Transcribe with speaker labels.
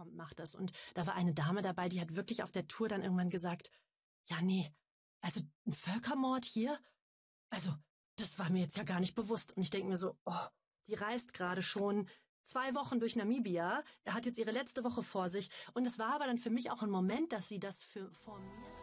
Speaker 1: kommt, macht das. Und da war eine Dame dabei, die hat wirklich auf der Tour dann irgendwann gesagt, ja, nee, also ein Völkermord hier? Also, das war mir jetzt ja gar nicht bewusst. Und ich denke mir so, oh, die reist gerade schon 2 Wochen durch Namibia, hat jetzt ihre letzte Woche vor sich. Und es war aber dann für mich auch ein Moment, dass sie das vor mir...